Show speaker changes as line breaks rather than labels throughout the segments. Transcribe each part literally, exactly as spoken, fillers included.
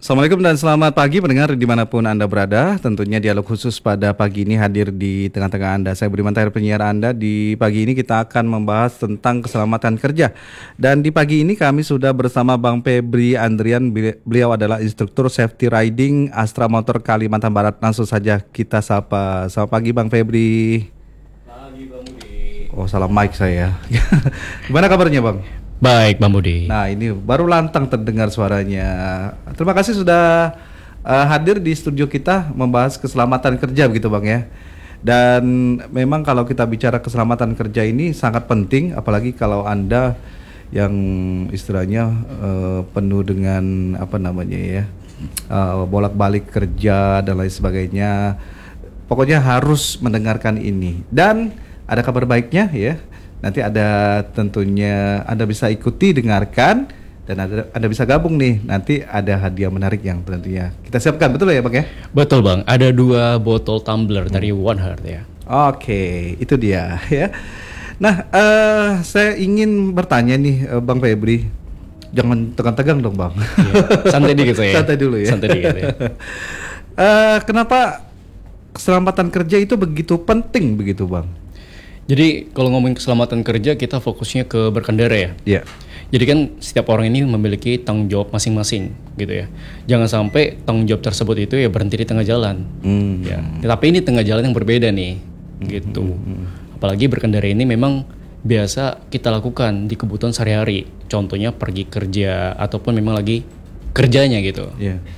Assalamualaikum dan selamat pagi pendengar dimanapun Anda berada. Tentunya dialog khusus pada pagi ini hadir di tengah-tengah Anda. Saya Budiman Tahir, penyiar Anda. Di pagi ini kita akan membahas tentang keselamatan kerja. Dan di pagi ini kami sudah bersama Bang Febri Andrian. Beliau adalah instruktur safety riding Astra Motor Kalimantan Barat. Langsung saja kita sapa. Selamat pagi Bang Febri.
Pagi Bang Budi.
Oh, salah mic saya. Gimana kabarnya Bang?
Baik Bang Budi.
Nah, ini baru lantang terdengar suaranya. Terima kasih sudah uh, hadir di studio kita membahas keselamatan kerja begitu Bang ya. Dan memang kalau kita bicara keselamatan kerja ini sangat penting, apalagi kalau Anda yang istilahnya uh, penuh dengan apa namanya ya, uh, bolak-balik kerja dan lain sebagainya. Pokoknya harus mendengarkan ini. Dan ada kabar baiknya ya. Nanti ada tentunya Anda bisa ikuti, dengarkan, dan ada, Anda bisa gabung nih. Nanti ada hadiah menarik yang tentunya kita siapkan, betul ya Bang ya?
Betul Bang, ada dua botol tumbler hmm. dari One Heart ya.
Oke, itu dia ya. Nah, uh, saya ingin bertanya nih uh, Bang Febri. Jangan tegang-tegang dong Bang.
Ya, santai dikit ya.
Santai dulu ya.
Santai dikit ya.
uh, kenapa keselamatan kerja itu begitu penting begitu Bang?
Jadi kalau ngomongin keselamatan kerja, kita fokusnya ke berkendara ya.
Iya. Yeah.
Jadi kan setiap orang ini memiliki tanggung jawab masing-masing gitu ya. Jangan sampai tanggung jawab tersebut itu ya berhenti di tengah jalan. Mm. Ya. Tapi ini tengah jalan yang berbeda nih, gitu. Mm. Apalagi berkendara ini memang biasa kita lakukan di kebutuhan sehari-hari. Contohnya pergi kerja ataupun memang lagi kerjanya gitu.
Iya. Yeah.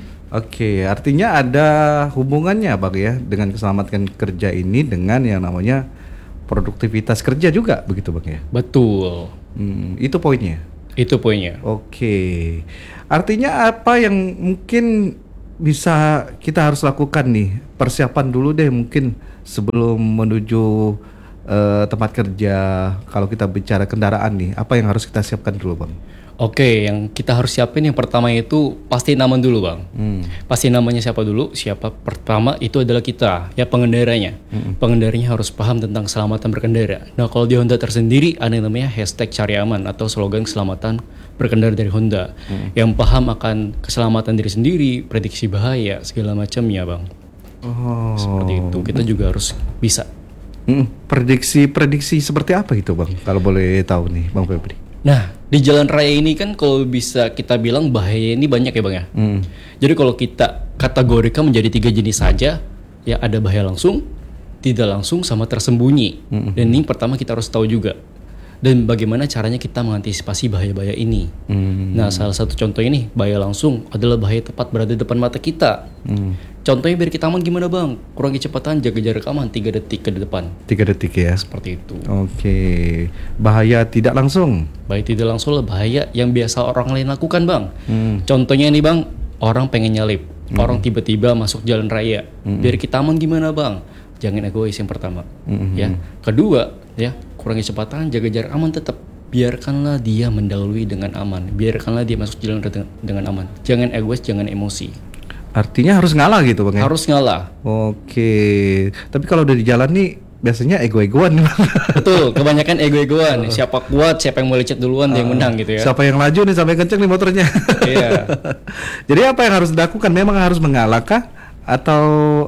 Oke, artinya ada hubungannya Bang ya dengan keselamatan kerja ini dengan yang namanya produktivitas kerja juga begitu Bang ya?
Betul.
Hmm, itu poinnya?
Itu poinnya.
Oke. Artinya apa yang mungkin bisa kita harus lakukan nih? Persiapan dulu deh mungkin sebelum menuju uh, tempat kerja. Kalau kita bicara kendaraan nih, apa yang harus kita siapkan dulu Bang?
Oke, yang kita harus siapin yang pertama itu pasti nama dulu Bang. Hmm. Pasti namanya siapa dulu? Siapa pertama itu adalah kita, ya pengendaranya. Hmm. Pengendaranya harus paham tentang keselamatan berkendara. Nah kalau di Honda tersendiri ada yang namanya hashtag cari aman atau slogan keselamatan berkendara dari Honda. Hmm. Yang paham akan keselamatan diri sendiri, prediksi bahaya, segala macamnya Bang.
Oh.
Seperti itu, kita juga harus bisa.
Hmm. Prediksi-prediksi seperti apa itu Bang? Kalau boleh tahu nih Bang Febri.
Nah, di jalan raya ini kan kalau bisa kita bilang bahaya ini banyak ya Bang ya. Hmm. Jadi kalau kita kategorikan menjadi tiga jenis saja, ya ada bahaya langsung, tidak langsung, sama tersembunyi. Hmm. Dan ini pertama kita harus tahu juga. Dan bagaimana caranya kita mengantisipasi bahaya-bahaya ini. Hmm. Nah, salah satu contoh ini bahaya langsung adalah bahaya tepat berada di depan mata kita. Hmm. Contohnya biar kita aman gimana Bang? Kurangi kecepatan, jaga jarak aman tiga detik ke depan.
tiga detik ya?
Seperti itu.
Oke. Bahaya tidak langsung?
Bahaya tidak langsung lah bahaya yang biasa orang lain lakukan Bang. Hmm. Contohnya nih Bang, orang pengen nyalip. Hmm. Orang tiba-tiba masuk jalan raya. Hmm. Biar kita aman gimana Bang? Jangan egois yang pertama. Hmm. Ya. Kedua, ya, kurangi kecepatan, jaga jarak aman tetap. Biarkanlah dia mendahului dengan aman. Biarkanlah dia masuk jalan dengan aman. Jangan egois, jangan emosi.
Artinya harus ngalah gitu Bang ya?
Harus ngalah.
Oke. Tapi kalau udah di jalan nih biasanya ego-egoan.
Betul, kebanyakan ego-egoan. Siapa kuat, siapa yang mulai lecet duluan uh, dia yang menang gitu ya.
Siapa yang laju nih sampai kenceng nih motornya.
Iya.
Jadi apa yang harus dilakukan? Memang harus mengalah kah? Atau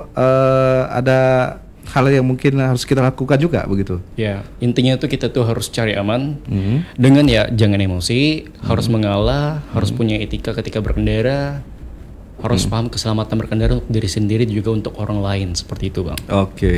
uh, ada hal yang mungkin harus kita lakukan juga begitu?
Ya, intinya tuh kita tuh harus cari aman mm-hmm. dengan ya jangan emosi, mm-hmm. harus mengalah, mm-hmm. harus punya etika ketika berkendara, harus mm-hmm. paham keselamatan berkendara untuk diri sendiri juga untuk orang lain, seperti itu Bang.
Oke.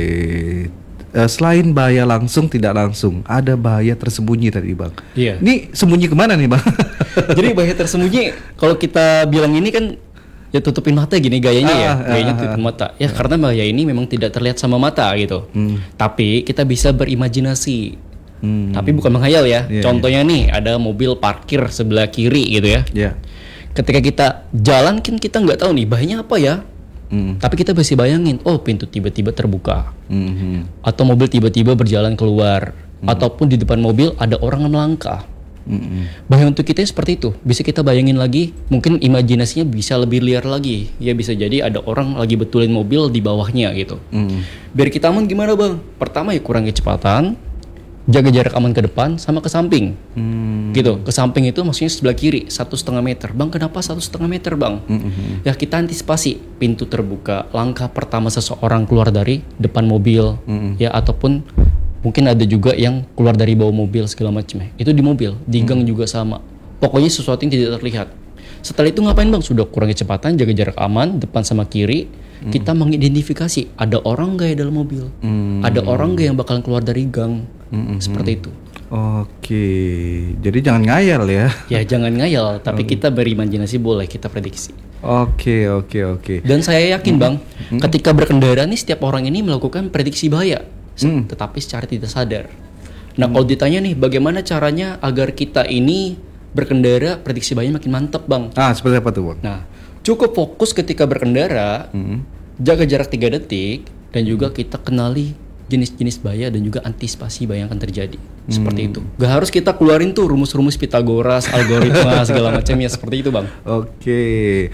Uh, selain bahaya langsung tidak langsung, ada bahaya tersembunyi tadi Bang.
Iya.
Ini sembunyi kemana nih Bang?
Jadi bahaya tersembunyi kalau kita bilang ini kan ya tutupin mata gini gayanya ah, ya, gayanya ah, tutupin mata. Ya ah. Karena bahaya ini memang tidak terlihat sama mata gitu. Hmm. Tapi kita bisa berimajinasi. Hmm. Tapi bukan menghayal ya. Yeah, Contohnya yeah. nih ada mobil parkir sebelah kiri gitu ya. Yeah. Ketika kita jalan kan kita nggak tahu nih bahayanya apa ya. Hmm. Tapi kita bisa bayangin, oh pintu tiba-tiba terbuka, hmm. atau mobil tiba-tiba berjalan keluar, hmm. ataupun di depan mobil ada orang yang melangkah. Mm-hmm. Bahaya untuk kita seperti itu. Bisa kita bayangin lagi, mungkin imajinasinya bisa lebih liar lagi. Ya bisa jadi ada orang lagi betulin mobil di bawahnya gitu. Mm. Biar kita aman gimana Bang? Pertama ya kurangi kecepatan, jaga jarak aman ke depan sama ke samping.
Hmm.
Gitu. Ke samping itu maksudnya sebelah kiri satu setengah meter. Bang, kenapa satu setengah meter, bang?
Mm-hmm.
Ya kita antisipasi pintu terbuka. Langkah pertama seseorang keluar dari depan mobil, mm-hmm. ya ataupun mungkin ada juga yang keluar dari bawah mobil segala macam. Itu di mobil, di gang mm-hmm. juga sama. Pokoknya sesuatu yang tidak terlihat. Setelah itu ngapain, bang? Sudah kurangi kecepatan, jaga jarak aman depan sama kiri. Mm-hmm. Kita mengidentifikasi ada orang nggak ya dalam mobil, mm-hmm. ada orang nggak yang bakalan keluar dari gang, mm-hmm. seperti itu.
Oke, jadi jangan ngayal ya.
Ya jangan ngayal, tapi kita berimajinasi boleh, kita prediksi.
Oke, oke, oke.
Dan saya yakin bang, mm-hmm. ketika berkendara nih setiap orang ini melakukan prediksi bahaya, mm. tetapi secara tidak sadar. Nah mm. kalau ditanya nih, bagaimana caranya agar kita ini berkendara prediksi bahaya makin mantap bang?
Ah, seperti apa tuh bang?
Nah, cukup fokus ketika berkendara, mm. jaga jarak tiga detik, dan juga kita kenali jenis-jenis bahaya dan juga antisipasi bahaya yang akan terjadi. Hmm. Seperti itu. Gak harus kita keluarin tuh rumus-rumus Pitagoras, algoritma segala macam ya seperti itu bang.
Oke,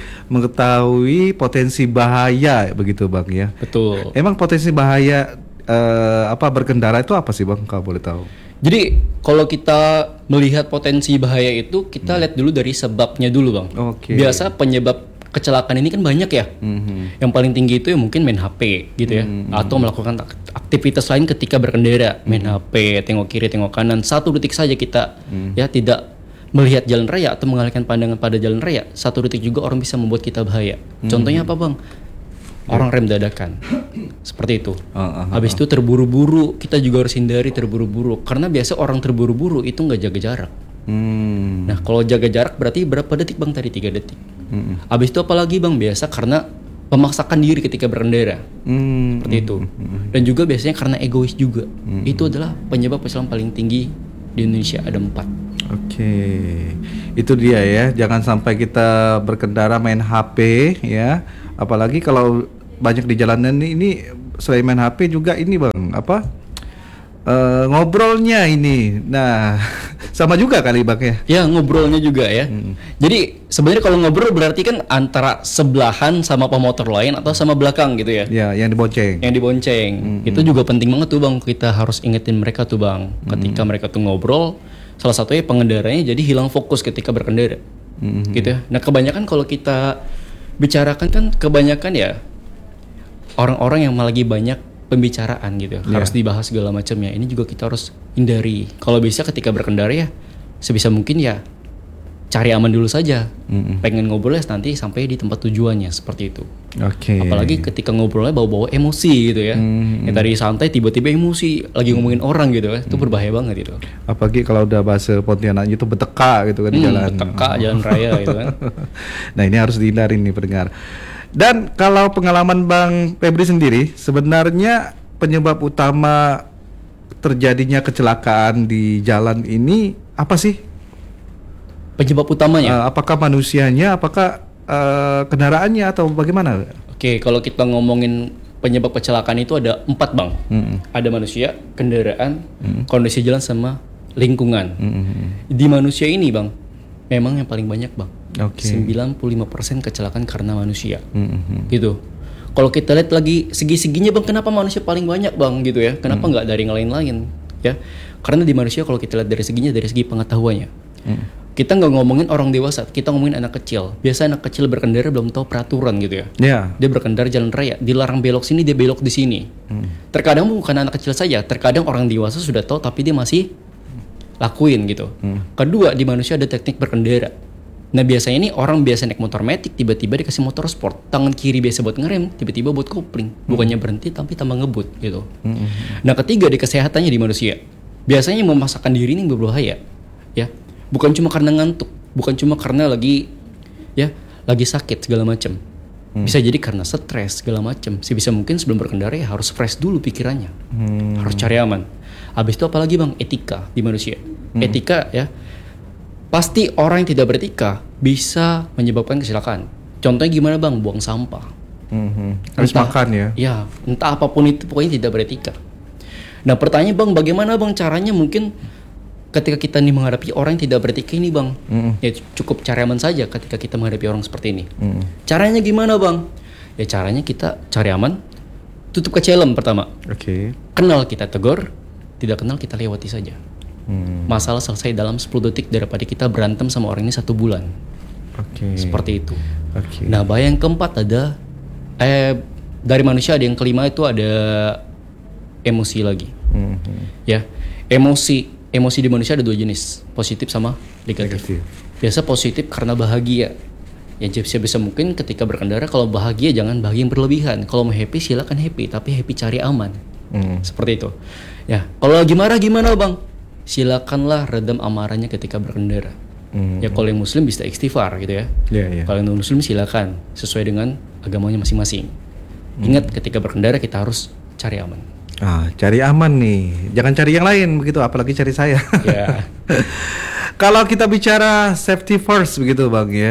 mengetahui potensi bahaya begitu bang ya.
Betul.
Emang potensi bahaya uh, apa berkendara itu apa sih bang? Kalau boleh tahu.
Jadi kalau kita melihat potensi bahaya itu kita hmm. lihat dulu dari sebabnya dulu bang. Oke. Biasa penyebab kecelakaan ini kan banyak ya. Mm-hmm. Yang paling tinggi itu ya mungkin main H P gitu ya, mm-hmm. atau melakukan aktivitas lain ketika berkendara, main mm-hmm. H P, tengok kiri, tengok kanan. Satu detik saja kita mm-hmm. ya tidak melihat jalan raya atau mengalihkan pandangan pada jalan raya. Satu detik juga orang bisa membuat kita bahaya. Mm-hmm. Contohnya apa bang? Orang rem dadakan, seperti itu. Uh, uh, uh, Habis itu terburu-buru, kita juga harus hindari terburu-buru. Karena biasa orang terburu-buru itu nggak jaga jarak. Hmm. Nah kalau jaga jarak berarti berapa detik bang tadi? tiga detik. Hmm. Habis itu apalagi bang? Biasa karena memaksakan diri ketika berkendara. Hmm. Seperti itu. Hmm. Dan juga biasanya karena egois juga. Hmm. Itu adalah penyebab kecelakaan paling tinggi di Indonesia, ada empat. Oke,
itu dia ya. Jangan sampai kita berkendara main H P ya. Apalagi kalau banyak di jalanan ini, ini selain main H P juga ini bang apa? Uh, ngobrolnya ini, nah sama juga kali bang ya?
Ya ngobrolnya juga ya. Hmm. Jadi sebenarnya kalau ngobrol berarti kan antara sebelahan sama pemotor lain atau sama belakang gitu ya? Ya,
yang dibonceng.
Yang dibonceng, hmm. itu juga penting banget tuh bang. Kita harus ingetin mereka tuh bang. Ketika hmm. mereka tuh ngobrol, salah satunya pengendaranya jadi hilang fokus ketika berkendara, hmm. gitu ya. Nah kebanyakan kalau kita bicarakan kan kebanyakan ya orang-orang yang lagi banyak pembicaraan gitu, yeah. harus dibahas segala macamnya. Ini juga kita harus hindari. Kalau bisa ketika berkendara ya sebisa mungkin ya cari aman dulu saja. Mm-hmm. Pengen ngobrolnya nanti sampai di tempat tujuannya seperti itu. Oke. Okay. Apalagi ketika ngobrolnya bawa-bawa emosi gitu ya. Mm-hmm. Ya tadi santai tiba-tiba emosi lagi ngomongin orang gitu kan. Itu mm-hmm. berbahaya banget itu.
Apalagi kalau udah bahasa Pontianaknya itu beteka gitu kan di
hmm,
jalan.
Beteka jalan raya gitu kan.
Nah, ini harus dihindari nih pendengar. Dan kalau pengalaman Bang Febri sendiri, sebenarnya penyebab utama terjadinya kecelakaan di jalan ini apa sih?
Penyebab utamanya?
Uh, apakah manusianya, apakah uh, kendaraannya atau bagaimana?
Oke, kalau kita ngomongin penyebab kecelakaan itu ada empat bang. Mm-hmm. Ada manusia, kendaraan, mm-hmm. kondisi jalan sama lingkungan. Mm-hmm. Di manusia ini bang, memang yang paling banyak bang. Okay. sembilan puluh lima persen kecelakaan karena manusia. Mm-hmm. Gitu. Kalau kita lihat lagi segi-seginya bang, kenapa manusia paling banyak bang gitu ya? Kenapa nggak mm-hmm. dari yang lain-lain ya? Karena di manusia kalau kita lihat dari seginya, dari segi pengetahuannya. Mm. Kita nggak ngomongin orang dewasa, kita ngomongin anak kecil. Biasa anak kecil berkendara belum tahu peraturan gitu ya. Yeah. Dia berkendara jalan raya, dilarang belok sini, dia belok di sini. Mm. Terkadang bukan anak kecil saja, terkadang orang dewasa sudah tahu tapi dia masih lakuin gitu. Mm. Kedua, di manusia ada teknik berkendara. Nah biasanya ini orang biasa naik motor matic, tiba-tiba dikasih motor sport, tangan kiri biasa buat ngerem, tiba-tiba buat kopling, bukannya berhenti tapi tambah ngebut gitu. Mm-hmm. Nah ketiga di kesehatannya di manusia, biasanya memaksakan diri ini berbahaya, ya, bukan cuma karena ngantuk, bukan cuma karena lagi, ya, lagi sakit segala macam, mm. bisa jadi karena stres segala macam. Sebisa mungkin sebelum berkendara ya harus fresh dulu pikirannya, mm. harus cari aman. Habis itu apalagi bang, etika di manusia, mm. etika ya. Pasti orang yang tidak beretika bisa menyebabkan kecelakaan. Contohnya gimana bang? Buang sampah.
Mm-hmm. Harus entah, makan ya?
Ya, entah apapun itu pokoknya tidak beretika. Nah pertanyaan bang, bagaimana bang caranya mungkin ketika kita nih menghadapi orang yang tidak beretika ini bang? Mm-hmm. Ya cukup cari aman saja ketika kita menghadapi orang seperti ini. Mm-hmm. Caranya gimana bang? Ya caranya kita cari aman, tutup kecilem pertama. Oke. Okay. Kenal kita tegur, tidak kenal kita lewati saja.
Hmm.
Masalah selesai dalam sepuluh detik daripada kita berantem sama orang ini satu bulan.
Oke.
Seperti itu.
Oke.
Nah, bahaya yang keempat ada eh dari manusia ada yang kelima itu ada emosi lagi.
Hmm.
Ya, emosi emosi di manusia ada dua jenis, positif sama negatif.
Negatif.
Biasa positif karena bahagia. Ya sebisa mungkin ketika berkendara kalau bahagia jangan bahagia yang berlebihan. Kalau mau happy silakan happy, tapi happy cari aman.
Hmm.
Seperti itu. Ya, kalau lagi marah gimana bang? Silakanlah redam amarahnya ketika berkendara.
Hmm.
Ya kalau yang muslim bisa istighfar gitu ya.
Ya, ya.
Kalau yang non muslim silakan sesuai dengan agamanya masing-masing. Ingat ketika berkendara kita harus cari aman.
Ah, cari aman nih. Jangan cari yang lain begitu, apalagi cari saya.
Ya.
Kalau kita bicara safety first begitu bang ya,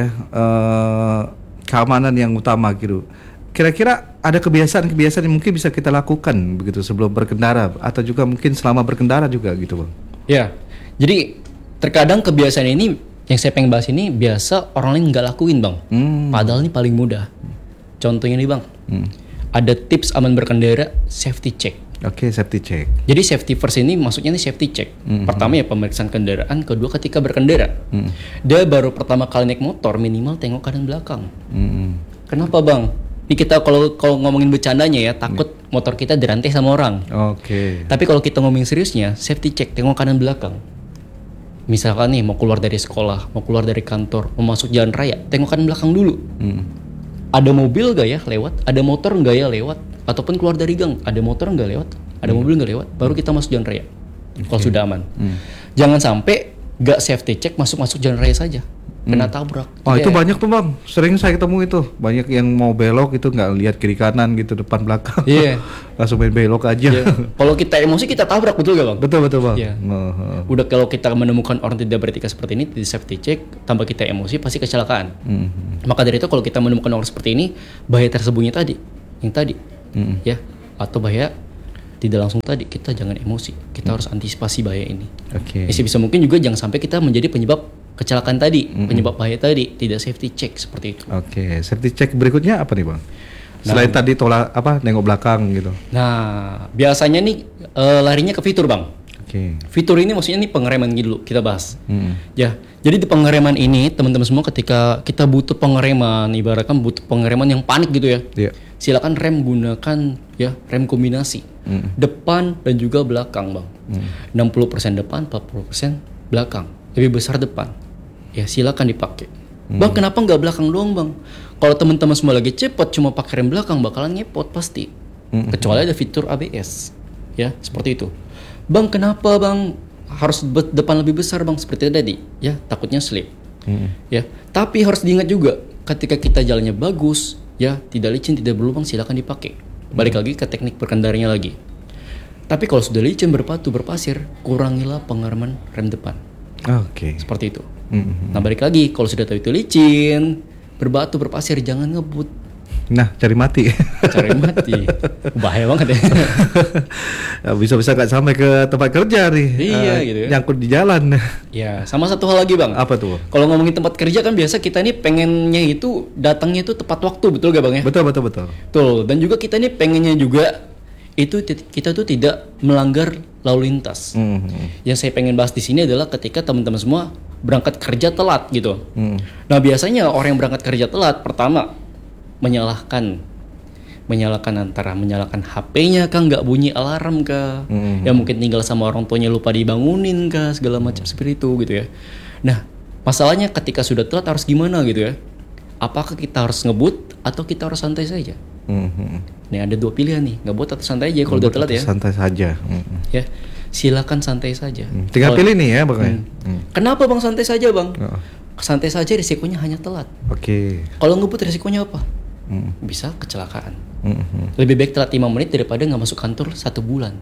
uh, keamanan yang utama gitu. Kira-kira ada kebiasaan-kebiasaan yang mungkin bisa kita lakukan begitu sebelum berkendara atau juga mungkin selama berkendara juga gitu bang?
Ya, jadi terkadang kebiasaan ini yang saya pengen bahas ini biasa orang lain nggak lakuin bang.
Hmm.
Padahal ini paling mudah. Contohnya nih bang, hmm. ada tips aman berkendara, safety check.
Oke, okay, safety check.
Jadi safety first ini maksudnya nih safety check. Mm-hmm. Pertama ya pemeriksaan kendaraan, kedua ketika berkendara. Mm. Dia baru pertama kali naik motor minimal tengok kanan belakang. Mm. Kenapa bang? Ini kita kalau kalau ngomongin bercandanya ya takut mm. motor kita dirantai sama orang.
Oke. Okay.
Tapi kalau kita ngomongin seriusnya, safety check tengok kanan belakang. Misalkan nih mau keluar dari sekolah, mau keluar dari kantor, mau masuk jalan raya, tengok kanan belakang dulu. Mm. Ada mobil gak ya lewat? Ada motor gak ya lewat? Ataupun keluar dari gang, ada motor nggak lewat, ada hmm. mobil nggak lewat, baru kita masuk jalan raya. Okay. Kalau sudah aman, hmm. jangan sampai nggak safety check masuk-masuk jalan raya saja, kena hmm. tabrak.
Oh itu ya. Banyak tuh bang, sering saya ketemu itu, banyak yang mau belok itu nggak lihat kiri kanan gitu, depan belakang,
yeah.
langsung main belok aja.
Yeah. Kalau kita emosi kita tabrak, betul gak bang?
Betul betul bang.
Yeah. Uh-huh. Udah kalau kita menemukan orang tidak beretika seperti ini, di safety check, tanpa kita emosi pasti kecelakaan. Hmm. Maka dari itu kalau kita menemukan orang seperti ini, bahaya tersembunyi tadi, yang tadi, hmm. ya. Atau bahaya tidak langsung tadi, kita jangan emosi, kita hmm. harus antisipasi bahaya ini. Oke. Okay. Ya, sebisa mungkin juga jangan sampai kita menjadi penyebab kecelakaan tadi, hmm. penyebab bahaya tadi, tidak safety check seperti itu.
Oke, okay. Safety check berikutnya apa nih bang? Selain nah, tadi tolak apa, nengok belakang gitu.
Nah, biasanya nih uh, larinya ke fitur bang. Oke. Okay. Fitur ini maksudnya nih pengereman gitu dulu kita bahas. Hmm. Ya, jadi di pengereman ini teman-teman semua ketika kita butuh pengereman, ibaratkan butuh pengereman yang panik gitu ya. Yeah. Silakan rem gunakan ya rem kombinasi mm. depan dan juga belakang bang. mm. enam puluh persen depan, empat puluh persen belakang, lebih besar depan ya silakan dipakai. mm. Bang kenapa nggak belakang doang bang? Kalau teman-teman semua lagi cepat cuma pakai rem belakang bakalan ngepot pasti. mm. Kecuali ada fitur A B S ya seperti itu. Bang kenapa bang harus be- depan lebih besar bang seperti tadi ya takutnya slip. mm. Ya tapi harus diingat juga ketika kita jalannya bagus ya, tidak licin, tidak berlubang, silakan dipakai. Balik hmm. lagi ke teknik berkendaranya lagi. Tapi kalau sudah licin, berbatu, berpasir, kurangilah pengereman rem depan. Oke. Okay. Seperti itu. Mm-hmm. Nah, balik lagi, kalau sudah tahu itu licin, berbatu, berpasir, jangan ngebut.
Nah, cari mati.
Cari mati. Bahaya banget ya.
Bisa-bisa gak sampai ke tempat kerja nih.
Iya uh, gitu ya.
Nyangkut di jalan.
Ya, sama satu hal lagi bang.
Apa tuh?
Kalau ngomongin tempat kerja kan biasa kita nih pengennya itu datangnya itu tepat waktu, betul gak bang ya?
Betul, betul, betul.
Betul. Dan juga kita nih pengennya juga itu kita tuh tidak melanggar lalu lintas. Mm-hmm. Yang saya pengen bahas di sini adalah ketika teman-teman semua berangkat kerja telat gitu. Mm. Nah biasanya orang yang berangkat kerja telat pertama menyalahkan menyalakan antara menyalakan H P-nya kah, nggak bunyi alarm kah, mm-hmm. ya mungkin tinggal sama orang tuanya lupa dibangunin kah, segala macam mm-hmm. seperti itu gitu ya. Nah masalahnya ketika sudah telat harus gimana gitu ya? Apakah kita harus ngebut atau kita harus santai saja? Mm-hmm. Nih ada dua pilihan nih, ngebut atau santai aja kalau udah telat ya.
Santai saja. Mm-hmm.
Ya silakan santai saja.
Mm. Tinggal kalo, pilih nih ya bang.
Mm. Mm. Kenapa bang santai saja bang? Oh. Santai saja risikonya hanya telat. Oke. Okay. Kalau ngebut risikonya apa? Mm. Bisa kecelakaan. Mm-hmm. Lebih baik telat lima menit daripada nggak masuk kantor satu bulan.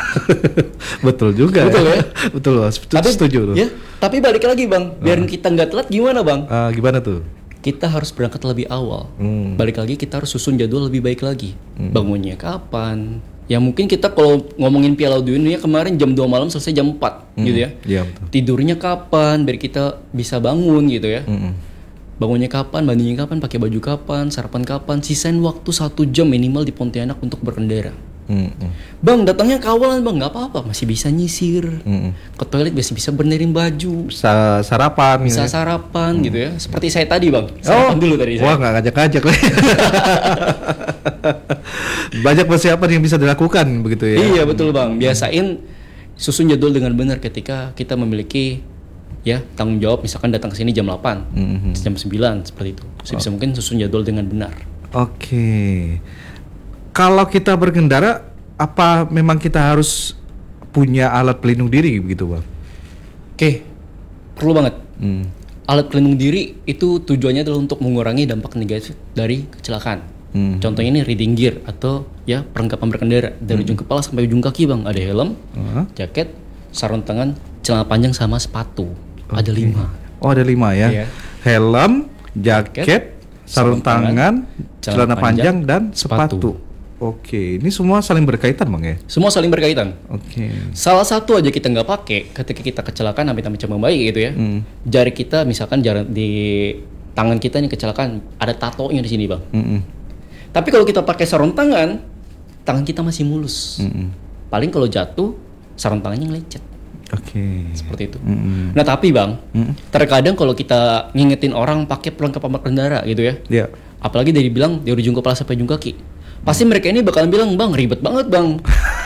Betul juga.
Betul ya.
Betul loh. Tapi setuju loh.
Ya. Tapi balik lagi bang, biar uh. kita nggak telat gimana bang?
Uh, gimana tuh?
Kita harus berangkat lebih awal. Mm. Balik lagi kita harus susun jadwal lebih baik lagi. Mm. Bangunnya kapan? Ya mungkin kita kalau ngomongin Piala Dunia kemarin jam dua malam selesai jam empat mm. gitu ya. Yeah, betul. Tidurnya kapan? Biar kita bisa bangun gitu ya. Mm. Bangunnya kapan, mandinya kapan, pakai baju kapan, sarapan kapan, sisain waktu satu jam minimal di Pontianak untuk berkendara.
Mm-mm.
Bang, datangnya kawalan bang, nggak apa-apa, masih bisa nyisir.
Mm-mm.
Ke toilet bisa bisa benerin baju,
Sa- sarapan
bisa
gitu ya.
sarapan gitu ya. Seperti saya tadi bang, sarapan dulu tadi
Wah,
saya.
nggak ngajak-ngajak. Banyak persiapan yang bisa dilakukan begitu ya.
Iya betul bang, biasain susun jadwal dengan benar ketika kita memiliki ya tanggung jawab, misalkan datang ke sini jam delapan,
Mhm.
jam sembilan seperti itu. Sebisa mungkin susun jadwal dengan benar.
Oke. Kalau kita berkendara, apa memang kita harus punya alat pelindung diri begitu, Bang?
Oke, perlu banget.
Hmm.
Alat pelindung diri itu tujuannya adalah untuk mengurangi dampak negatif dari kecelakaan.
Hmm.
Contohnya ini riding gear atau ya perlengkapan berkendara dari ujung kepala sampai ujung kaki bang. Ada helm,
Uh-huh.
jaket, sarung tangan, celana panjang sama sepatu. Ada
Oke.
lima.
Oh, ada lima ya.
Iya.
Helm, jaket, sarung
sarung tangan,
tangan, celana
celana
panjang,
panjang,
dan sepatu.
sepatu.
Oke, ini semua saling berkaitan, Bang ya?
Semua saling berkaitan.
Oke.
Salah satu aja kita nggak pakai ketika kita kecelakaan amit-amit cuma baik gitu ya.
Hmm.
Jari kita misalkan jari di tangan kita nih kecelakaan ada tatonya di sini bang.
Mm-mm.
Tapi kalau kita pakai sarung tangan, tangan kita masih mulus.
Mm-mm.
Paling kalau jatuh, sarung tangannya ngelecet.
Oke.
Seperti itu.
Mm-mm.
Nah tapi bang,
Mm.
terkadang kalau kita ngingetin orang pakai perlengkapan berkendara gitu ya,
Ya.
apalagi dari bilang dari ujung kepala sampai ujung kaki, pasti mereka ini bakalan bilang, bang ribet banget bang.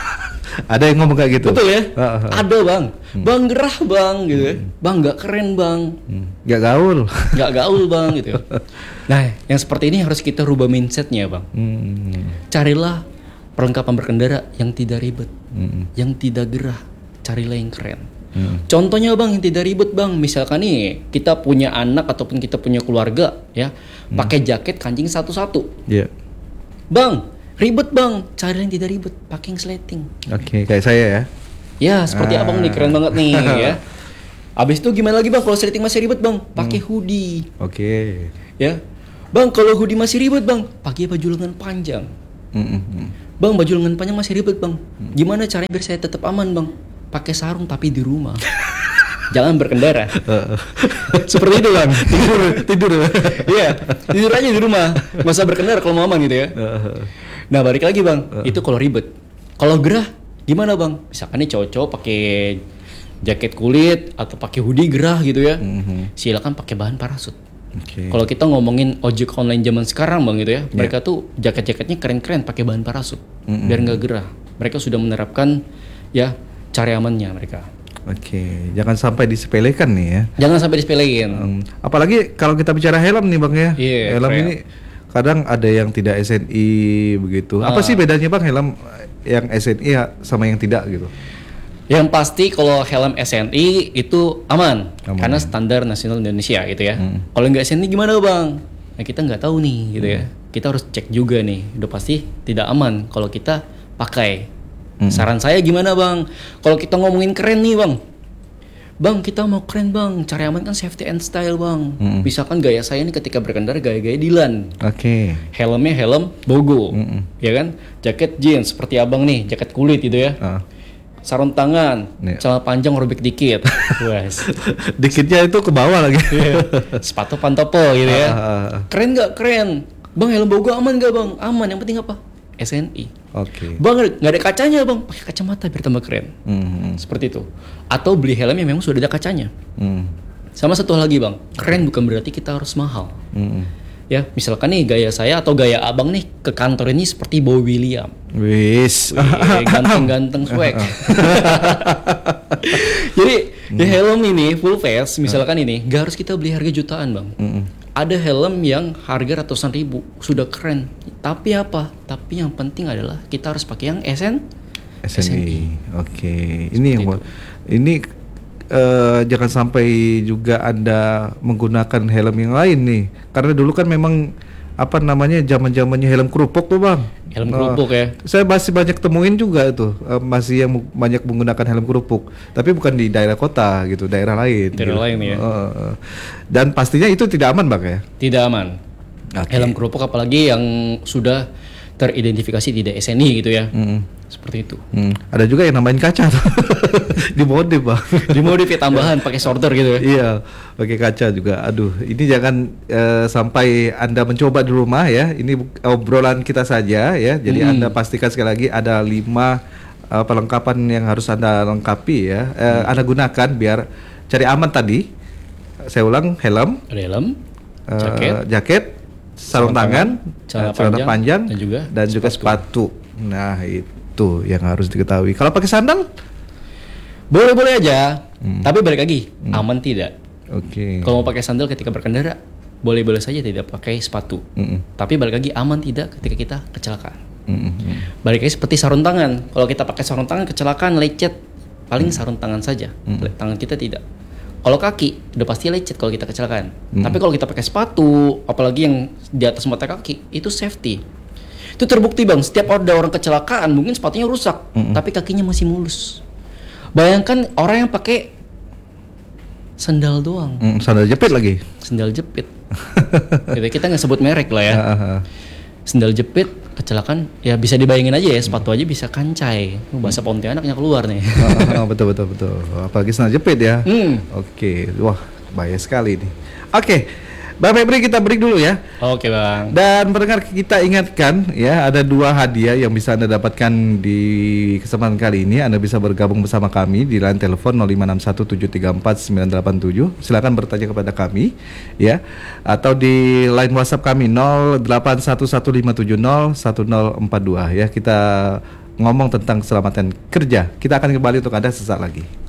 Ada yang ngomong kayak gitu?
Betul ya?
Ah, ah.
Ada bang, bang gerah bang gitu ya, bang nggak keren bang,
Hmm. Nggak gaul.
nggak gaul bang gitu ya. Nah yang seperti ini harus kita rubah mindsetnya bang.
Hmm.
Carilah perlengkapan berkendara yang tidak ribet,
Mm-mm.
yang tidak gerah, carilah yang keren.
Hmm.
Contohnya bang yang tidak ribet bang, misalkan nih kita punya anak ataupun kita punya keluarga ya, pakai jaket kancing satu-satu.
Ya.
Bang, ribet bang, cari yang tidak ribet, pakai yang sleting.
Oke, kayak saya ya.
Ya seperti
Ah.
abang nih, keren banget nih ya. Abis itu gimana lagi bang, kalau sleting masih ribet bang, pakai hoodie.
Oke.
Ya, bang kalau hoodie masih ribet bang, pakai baju lengan panjang.
Mm-mm.
Bang baju lengan panjang masih ribet bang, gimana caranya biar saya tetap aman bang? Pakai sarung tapi di rumah. Jangan berkendara. Seperti itu bang.
Tidur, tidur.
Iya, tidur aja di rumah. Nggak usah berkendara kalau mau aman gitu ya. Nah balik lagi bang, itu kalau ribet. Kalau gerah, gimana bang? Misalkan nih cowok-cowok pakai jaket kulit atau pakai hoodie gerah gitu ya.
Mhm.
Silakan pakai bahan parasut.
Oke.
Kalau kita ngomongin ojek online zaman sekarang bang gitu ya, mereka tuh jaket-jaketnya keren-keren pakai bahan parasut,
Mm-mm.
biar nggak gerah. Mereka sudah menerapkan ya cara amannya mereka.
Oke, jangan sampai disepelekan nih ya.
Jangan sampai disepelein.
Hmm, Apalagi kalau kita bicara helm nih bang ya.
Iya,
helm
keren.
ini kadang ada yang tidak S N I begitu. Apa
Ah.
sih bedanya bang helm yang S N I ya sama yang tidak gitu?
Yang pasti kalau helm S N I itu aman,
Aman.
karena standar nasional Indonesia gitu ya.
Hmm.
Kalau nggak S N I gimana bang? Nah, kita nggak tahu nih gitu ya. Kita harus cek juga nih. Udah pasti tidak aman kalau kita pakai.
Hmm.
Saran saya gimana bang? Kalau kita ngomongin keren nih bang, bang kita mau keren bang, cari aman kan safety and style bang.
Hmm.
Misalkan gaya saya ini ketika berkendara gaya-gaya Dilan.
Oke.
Helmnya helm bogo,
Mm-mm.
ya kan? Jaket jeans seperti abang nih, jaket kulit gitu ya.
Ah.
Sarung tangan,
Iya.
celana panjang robek dikit, Wes.
Dikitnya itu ke bawah lagi.
Sepatu pantopo gitu ya.
Ah, ah, ah.
Keren nggak? Keren. Bang helm bogo aman nggak bang? Aman. Yang penting apa? S N I.
Oke.
Bang nggak ada kacanya bang? Pakai kacamata biar tambah keren.
Hmm.
Seperti itu. Atau beli helm yang memang sudah ada kacanya.
Hmm.
Sama satu hal lagi bang, keren bukan berarti kita harus mahal.
Hmm.
Ya, misalkan nih gaya saya atau gaya abang nih ke kantor ini seperti Bowie William.
Wis.
Wih, ganteng-ganteng swag. Jadi di helm ini full face misalkan ini gak harus kita beli harga jutaan bang.
Mm-mm.
Ada helm yang harga ratusan ribu sudah keren. Tapi apa? Tapi yang penting adalah kita harus pakai yang S N
S N I. Oke. Ini yang buat- ini eh, jangan sampai juga Anda menggunakan helm yang lain nih. Karena dulu kan memang apa namanya zaman-zamannya helm kerupuk tuh, Bang.
Helm
Nah,
kerupuk ya.
Saya masih banyak temuin juga itu eh, masih yang mu- banyak menggunakan helm kerupuk, tapi bukan di daerah kota gitu, daerah lain.
Daerah
gitu.
lain ya.
Eh, eh. Dan pastinya itu tidak aman, Bang ya.
Tidak aman.
Oke.
Helm kerupuk apalagi yang sudah teridentifikasi tidak S N I gitu ya.
Mm.
Seperti itu.
Hmm. Ada juga yang namain kaca tuh. Dimodif bang.
Dimodif ya tambahan pakai sorter gitu ya.
Iya, pakai kaca juga. Aduh, ini jangan uh, sampai Anda mencoba di rumah ya. Ini obrolan kita saja ya. Jadi hmm. Anda pastikan sekali lagi ada lima uh, perlengkapan yang harus Anda lengkapi ya. Uh, hmm. Anda gunakan biar cari aman tadi. Saya ulang, helm,
ada helm,
uh,
jaket,
jaket, sarung tangan,
celana
uh, celana
panjang,
panjang,
dan juga
dan juga sepatu. Nah itu yang harus diketahui. Kalau pakai sandal?
Boleh-boleh aja, hmm. tapi balik lagi
hmm.
aman tidak.
Oke. Okay.
Kalau mau pakai sandal ketika berkendara, boleh-boleh saja tidak pakai sepatu. Hmm. Tapi balik lagi aman tidak ketika kita kecelakaan. Hmm. Balik lagi seperti sarung tangan. Kalau kita pakai sarung tangan kecelakaan lecet, paling hmm. sarung tangan saja, hmm. tangan kita tidak. Kalau kaki udah pasti lecet kalau kita kecelakaan. Hmm. Tapi kalau kita pakai sepatu, apalagi yang di atas mata kaki, itu safety. Itu terbukti bang, setiap ada orang kecelakaan mungkin sepatunya rusak, mm-mm. tapi kakinya masih mulus. Bayangkan orang yang pakai sandal doang,
mm, sandal jepit lagi.
Sandal jepit. Gitu, kita nggak sebut merek lah ya. Sandal jepit kecelakaan, ya bisa dibayangin aja ya, sepatu aja bisa kancai. Bahasa Pontianaknya keluar nih.
betul betul betul. Apalagi sandal jepit ya. Mm. Oke, wah bahaya sekali nih. Oke. Bang Febri, kita break dulu ya.
Oke bang.
Dan pendengar kita ingatkan ya, ada dua hadiah yang bisa Anda dapatkan di kesempatan kali ini. Anda bisa bergabung bersama kami di line telepon nol lima enam satu tujuh tiga empat sembilan delapan tujuh. Silakan bertanya kepada kami ya, atau di line WhatsApp kami nol delapan satu satu lima tujuh nol satu nol empat dua ya. Kita ngomong tentang keselamatan kerja. Kita akan kembali untuk Anda sesaat lagi.